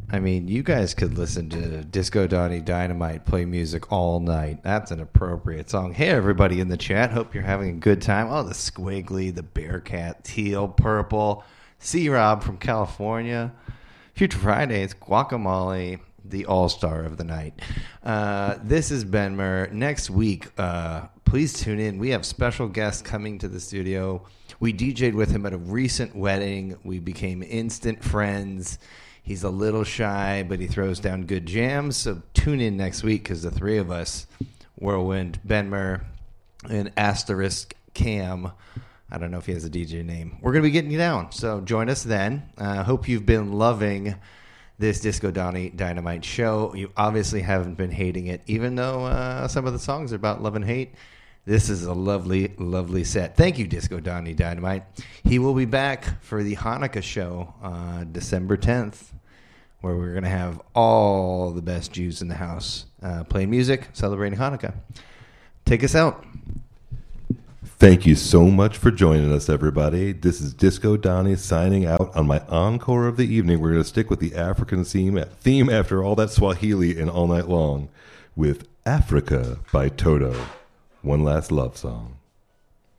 I mean, you guys could listen to Disco Donnie Dynamite play music all night. That's an appropriate song. Hey, everybody in the chat. Hope you're having a good time. Oh, the Squiggly, the Bearcat, Teal, Purple, C-Rob from California. Future Fridays, Guacamole, the all-star of the night. This is Benmer. Next week, please tune in. We have special guests coming to the studio. We DJ'd with him at a recent wedding. We became instant friends. He's a little shy, but he throws down good jams. So tune in next week because the three of us, Whirlwind, Benmer, and Asterisk Cam, I don't know if he has a DJ name, we're going to be getting you down. So join us then. Hope you've been loving this Disco Donnie Dynamite show. You obviously haven't been hating it, even though some of the songs are about love and hate. This is a lovely, lovely set. Thank you, Disco Donnie Dynamite. He will be back for the Hanukkah show on December 10th, where we're going to have all the best Jews in the house playing music, celebrating Hanukkah. Take us out. Thank you so much for joining us, everybody. This is Disco Donnie signing out on my encore of the evening. We're going to stick with the African theme after all that Swahili and all night long with Africa by Toto. One last love song.